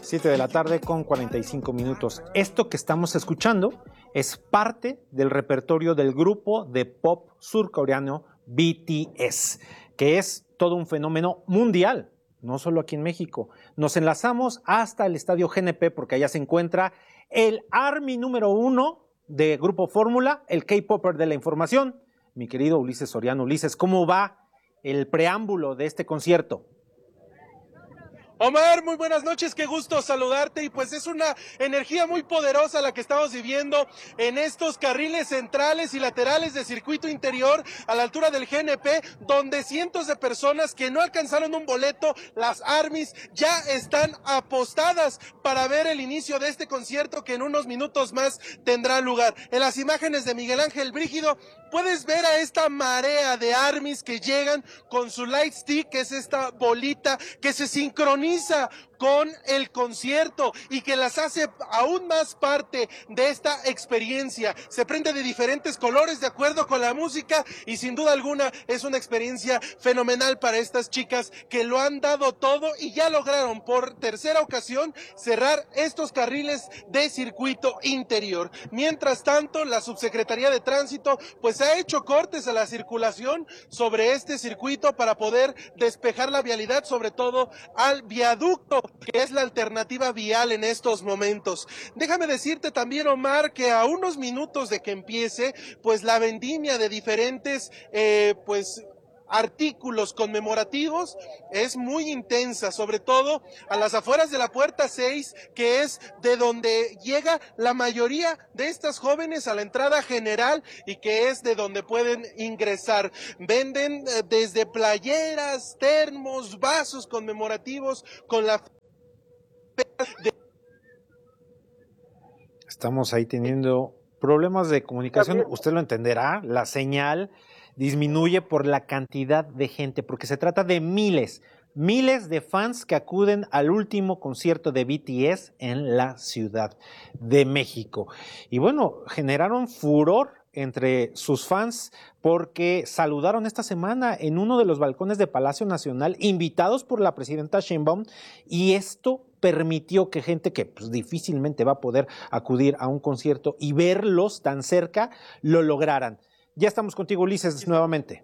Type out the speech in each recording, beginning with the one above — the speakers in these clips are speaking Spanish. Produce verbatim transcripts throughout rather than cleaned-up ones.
siete de la tarde con cuarenta y cinco minutos. Esto que estamos escuchando es parte del repertorio del grupo de pop surcoreano B T S, que es todo un fenómeno mundial, no solo aquí en México. Nos enlazamos hasta el estadio G N P porque allá se encuentra el ARMY número uno de Grupo Fórmula, el K-Popper de la información, mi querido Ulises Soriano. Ulises, ¿cómo va el preámbulo de este concierto? Omar, muy buenas noches, qué gusto saludarte, y pues es una energía muy poderosa la que estamos viviendo en estos carriles centrales y laterales de circuito interior a la altura del G N P, donde cientos de personas que no alcanzaron un boleto, las ARMYs, ya están apostadas para ver el inicio de este concierto que en unos minutos más tendrá lugar. En las imágenes de Miguel Ángel Brígido puedes ver a esta marea de ARMYs que llegan con su light stick, que es esta bolita que se sincroniza con el concierto y que las hace aún más parte de esta experiencia. Se prende de diferentes colores de acuerdo con la música y sin duda alguna es una experiencia fenomenal para estas chicas que lo han dado todo y ya lograron por tercera ocasión cerrar estos carriles de circuito interior. Mientras tanto, la Subsecretaría de Tránsito pues ha hecho cortes a la circulación sobre este circuito para poder despejar la vialidad, sobre todo al viaducto, que es la alternativa vial en estos momentos. Déjame decirte también, Omar, que a unos minutos de que empiece, pues la vendimia de diferentes, eh, pues, artículos conmemorativos es muy intensa, sobre todo a las afueras de la puerta seis, que es de donde llega la mayoría de estas jóvenes a la entrada general y que es de donde pueden ingresar. Venden eh, desde playeras, termos, vasos conmemorativos con la... Estamos ahí teniendo problemas de comunicación, usted lo entenderá, la señal disminuye por la cantidad de gente, porque se trata de miles, miles de fans que acuden al último concierto de B T S en la Ciudad de México. Y bueno, generaron furor entre sus fans porque saludaron esta semana en uno de los balcones de Palacio Nacional, invitados por la presidenta Sheinbaum, y esto permitió que gente que pues, difícilmente va a poder acudir a un concierto y verlos tan cerca, lo lograran. Ya estamos contigo, Ulises, nuevamente.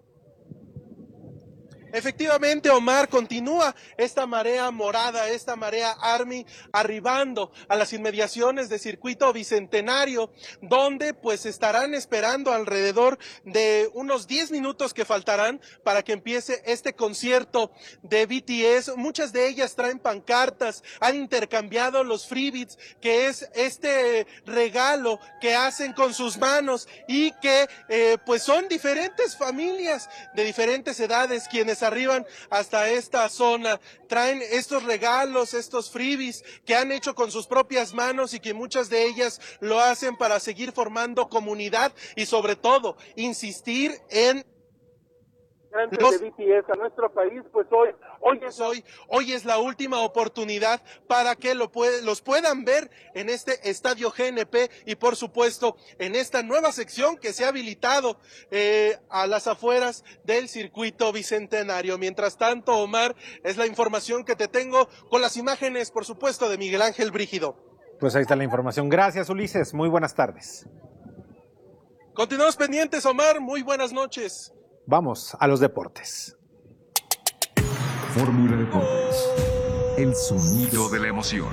Efectivamente, Omar, continúa esta marea morada, esta marea ARMY arribando a las inmediaciones de Circuito Bicentenario, donde pues estarán esperando alrededor de unos diez minutos que faltarán para que empiece este concierto de B T S. Muchas de ellas traen pancartas, han intercambiado los freebies, que es este regalo que hacen con sus manos y que eh, pues son diferentes familias de diferentes edades quienes arriban hasta esta zona, traen estos regalos, estos freebies que han hecho con sus propias manos y que muchas de ellas lo hacen para seguir formando comunidad y sobre todo insistir en los de B T S a nuestro país. Pues hoy, hoy es hoy, hoy es la última oportunidad para que lo puede, los puedan ver en este estadio G N P y por supuesto en esta nueva sección que se ha habilitado eh, a las afueras del circuito bicentenario. Mientras tanto, Omar, es la información que te tengo con las imágenes, por supuesto, de Miguel Ángel Brígido. Pues ahí está la información. Gracias, Ulises. Muy buenas tardes. Continuamos pendientes, Omar. Muy buenas noches. Vamos a los deportes. Fórmula Deportes, el sonido de la emoción.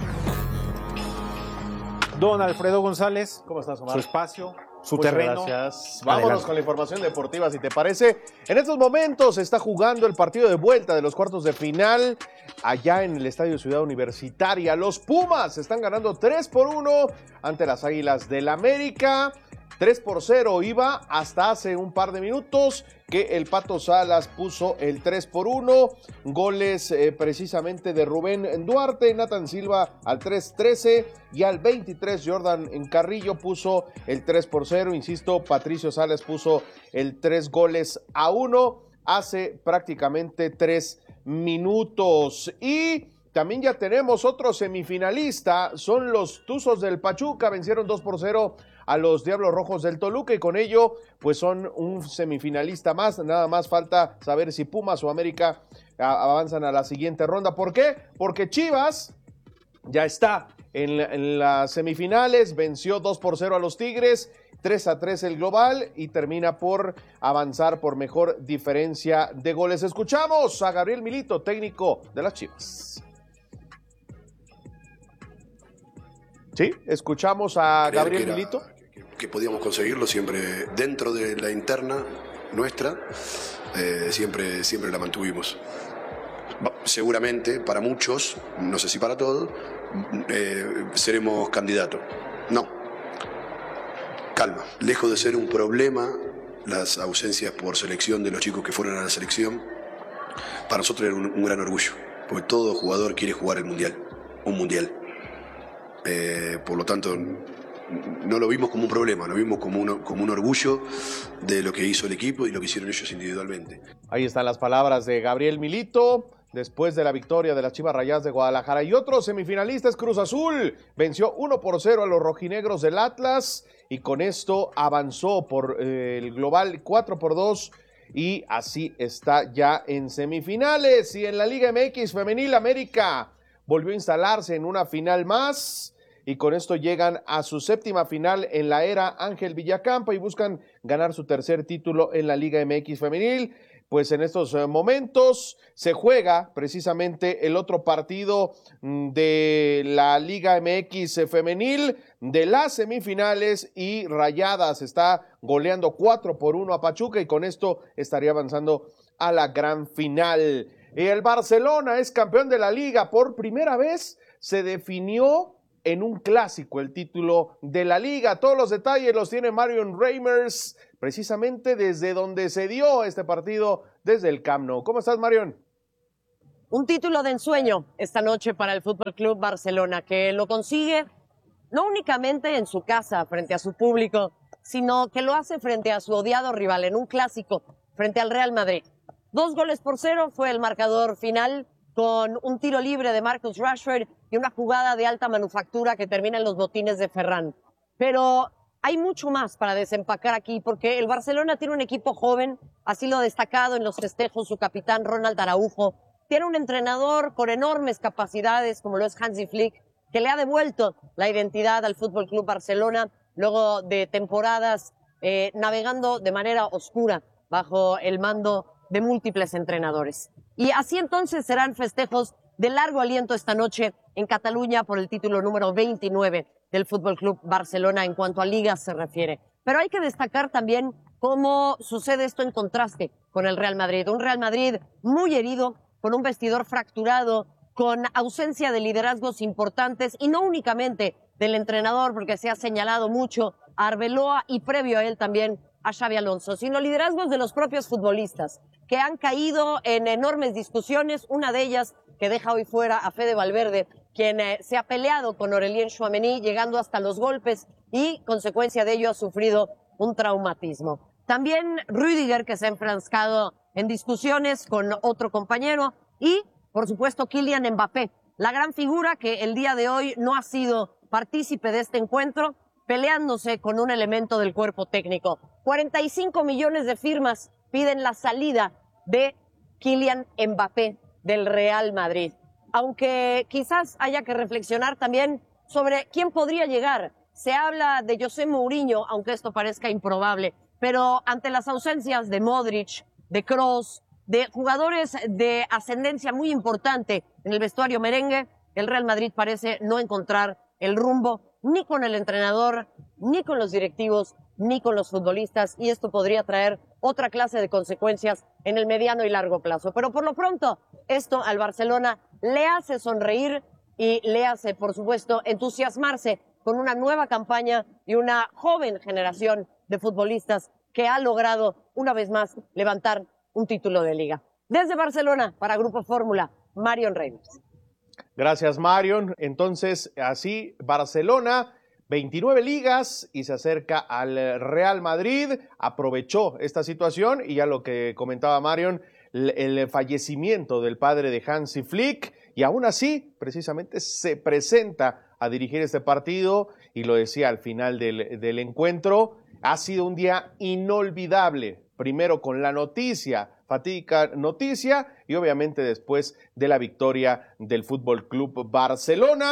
Don Alfredo González, ¿cómo estás, Omar? Su espacio, su Muchas terreno. Gracias. Vámonos Adelante con la información deportiva, si te parece. En estos momentos se está jugando el partido de vuelta de los cuartos de final allá en el Estadio Ciudad Universitaria. Los Pumas están ganando tres por uno ante las Águilas del América. tres por cero iba hasta hace un par de minutos que el Pato Salas puso el tres por uno, goles eh, precisamente de Rubén Duarte, Nathan Silva al tres trece y al veintitrés Jordan Carrillo puso el tres por cero, insisto, Patricio Salas puso el tres goles a uno hace prácticamente tres minutos. Y también ya tenemos otro semifinalista, son los Tuzos del Pachuca, vencieron dos por cero a los Diablos Rojos del Toluca y con ello pues son un semifinalista más. Nada más falta saber si Pumas o América a, avanzan a la siguiente ronda. ¿Por qué? Porque Chivas ya está en, en las semifinales, venció dos por cero a los Tigres, tres a tres el global y termina por avanzar por mejor diferencia de goles. Escuchamos a Gabriel Milito, técnico de las Chivas. Sí, escuchamos a Creer Gabriel que era, Milito. Que, que podíamos conseguirlo siempre dentro de la interna nuestra, eh, siempre, siempre la mantuvimos. Seguramente para muchos, no sé si para todos, eh, seremos candidatos. No. Calma. Lejos de ser un problema, las ausencias por selección de los chicos que fueron a la selección, para nosotros era un, un gran orgullo, porque todo jugador quiere jugar el mundial, un mundial. Eh, por lo tanto, no lo vimos como un problema, lo vimos como un, como un orgullo de lo que hizo el equipo y lo que hicieron ellos individualmente. Ahí están las palabras de Gabriel Milito después de la victoria de las Chivas Rayadas de Guadalajara. Y otro semifinalista es Cruz Azul, venció uno por cero a los rojinegros del Atlas y con esto avanzó por eh, el global cuatro por dos y así está ya en semifinales. Y en la Liga M X femenil, América volvió a instalarse en una final más y con esto llegan a su séptima final en la era Ángel Villacampa y buscan ganar su tercer título en la Liga M X femenil. Pues en estos momentos se juega precisamente el otro partido de la Liga M X femenil de las semifinales y Rayadas está goleando cuatro por uno a Pachuca y con esto estaría avanzando a la gran final. El Barcelona es campeón de la Liga. Por primera vez se definió en un clásico el título de la Liga. Todos los detalles los tiene Marion Reimers, precisamente desde donde se dio este partido, desde el Camp Nou. ¿Cómo estás, Marion? Un título de ensueño esta noche para el Fútbol Club Barcelona, que lo consigue no únicamente en su casa, frente a su público, sino que lo hace frente a su odiado rival, en un clásico, frente al Real Madrid. Dos goles por cero fue el marcador final, con un tiro libre de Marcus Rashford y una jugada de alta manufactura que termina en los botines de Ferran. Pero hay mucho más para desempacar aquí, porque el Barcelona tiene un equipo joven, así lo ha destacado en los festejos su capitán Ronald Araujo. Tiene un entrenador con enormes capacidades, como lo es Hansi Flick, que le ha devuelto la identidad al Fútbol Club Barcelona luego de temporadas eh, navegando de manera oscura bajo el mando de múltiples entrenadores. Y así entonces serán festejos de largo aliento esta noche en Cataluña por el título número veintinueve del Fútbol Club Barcelona en cuanto a ligas se refiere. Pero hay que destacar también cómo sucede esto en contraste con el Real Madrid. Un Real Madrid muy herido, con un vestidor fracturado, con ausencia de liderazgos importantes y no únicamente del entrenador, porque se ha señalado mucho a Arbeloa y previo a él también a Xabi Alonso, sino liderazgos de los propios futbolistas, que han caído en enormes discusiones, una de ellas que deja hoy fuera a Fede Valverde, quien eh, se ha peleado con Aurélien Tchouaméni, llegando hasta los golpes y, consecuencia de ello, ha sufrido un traumatismo. También Rüdiger, que se ha enfrascado en discusiones con otro compañero, y, por supuesto, Kylian Mbappé, la gran figura que el día de hoy no ha sido partícipe de este encuentro, peleándose con un elemento del cuerpo técnico. cuarenta y cinco millones de firmas piden la salida de Kylian Mbappé del Real Madrid. Aunque quizás haya que reflexionar también sobre quién podría llegar. Se habla de José Mourinho, aunque esto parezca improbable, pero ante las ausencias de Modric, de Kroos, de jugadores de ascendencia muy importante en el vestuario merengue, el Real Madrid parece no encontrar el rumbo ni con el entrenador, ni con los directivos, ni con los futbolistas, y esto podría traer otra clase de consecuencias en el mediano y largo plazo. Pero por lo pronto, esto al Barcelona le hace sonreír y le hace, por supuesto, entusiasmarse con una nueva campaña y una joven generación de futbolistas que ha logrado, una vez más, levantar un título de liga. Desde Barcelona, para Grupo Fórmula, Marion Reimers. Gracias, Marion. Entonces, así, Barcelona, veintinueve ligas y se acerca al Real Madrid. Aprovechó esta situación y ya lo que comentaba Marion, el fallecimiento del padre de Hansi Flick, y aún así, precisamente, se presenta a dirigir este partido y lo decía al final del, del encuentro, ha sido un día inolvidable. Primero con la noticia, fatídica noticia, y obviamente después de la victoria del Fútbol Club Barcelona.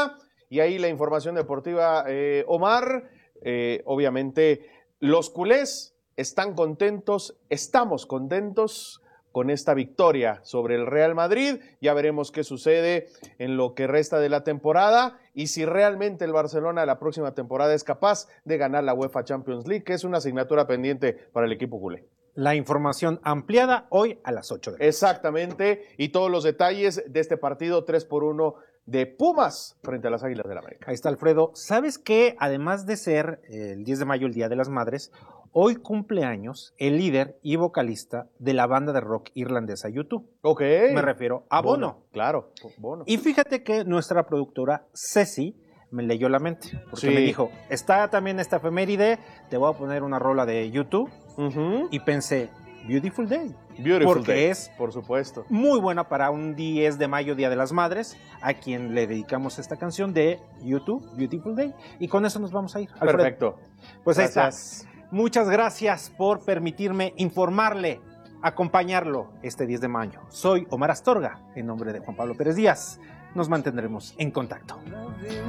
Y ahí la información deportiva, eh, Omar, eh, obviamente los culés están contentos, estamos contentos con esta victoria sobre el Real Madrid. Ya veremos qué sucede en lo que resta de la temporada y si realmente el Barcelona la próxima temporada es capaz de ganar la UEFA Champions League, que es una asignatura pendiente para el equipo culé. La información ampliada hoy a las ocho de la noche. Exactamente, y todos los detalles de este partido tres por uno de Pumas frente a las Águilas del América. Ahí está, Alfredo. ¿Sabes qué? Además de ser el diez de mayo, el Día de las Madres, hoy cumple años el líder y vocalista de la banda de rock irlandesa U dos. Ok. Me refiero a Bono. Bono. Claro, Bono. Y fíjate que nuestra productora Ceci me leyó la mente, porque Sí. me dijo, está también esta efeméride, te voy a poner una rola de U dos, Uh-huh. y pensé, Beautiful Day. Beautiful porque Day, es por supuesto. muy buena para un diez de mayo, Día de las Madres, a quien le dedicamos esta canción de U dos, Beautiful Day. Y con eso nos vamos a ir. Alfredo. Perfecto. Pues Gracias. ahí está. Muchas gracias por permitirme informarle, acompañarlo este diez de mayo. Soy Omar Astorga, en nombre de Juan Pablo Pérez Díaz. Nos mantendremos en contacto.